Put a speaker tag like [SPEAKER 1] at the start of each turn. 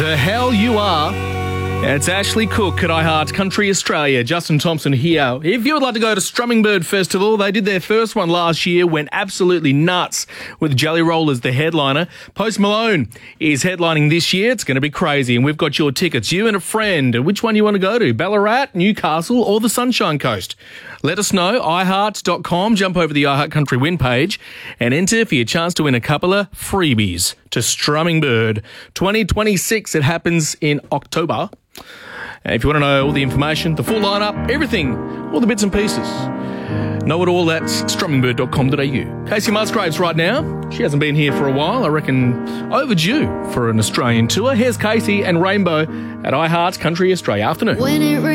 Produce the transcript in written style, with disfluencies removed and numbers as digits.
[SPEAKER 1] the hell you are. It's Ashley Cook at iHeart Country Australia. Justin Thompson here. If you would like to go to Strumming Bird Festival, they did their first one last year, went absolutely nuts with Jelly Roll as the headliner. Post Malone is headlining this year. It's going to be crazy, and we've got your tickets. You and a friend. Which one you want to go to? Ballarat, Newcastle, or the Sunshine Coast? Let us know. iHeart.com. Jump over the iHeart Country win page and enter for your chance to win a couple of freebies to Strumming Bird 2026. It happens in October. And if you want to know all the information, the full lineup, everything, all the bits and pieces, know it all at strummingbird.com.au. Casey Musgraves right now. She hasn't been here for a while. I reckon overdue for an Australian tour. Here's Casey and Rainbow at iHeart Country Australia. Afternoon.